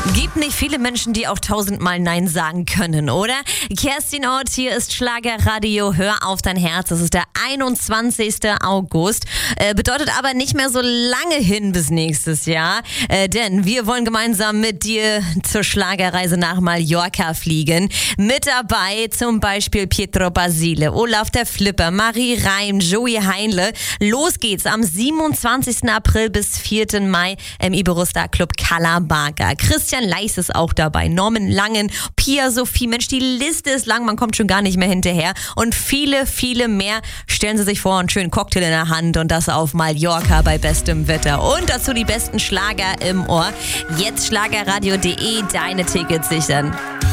Gibt nicht viele Menschen, die auch 1000-mal Nein sagen können, oder? Kerstin Ott, hier ist Schlagerradio. Hör auf dein Herz. Es ist der 21. August. Bedeutet aber nicht mehr so lange hin bis nächstes Jahr. Denn wir wollen gemeinsam mit dir zur Schlagerreise nach Mallorca fliegen. Mit dabei zum Beispiel Pietro Basile, Olaf der Flipper, Marie Reim, Joey Heinle. Los geht's am 27. April bis 4. Mai im Iberostar Club Cala Barca. Christian Leis ist auch dabei, Norman Langen, Pia Sophie. Mensch, die Liste ist lang, man kommt schon gar nicht mehr hinterher. Und viele, viele mehr. Stellen Sie sich vor, einen schönen Cocktail in der Hand und das auf Mallorca bei bestem Wetter. Und dazu die besten Schlager im Ohr. Jetzt schlagerradio.de, deine Tickets sichern.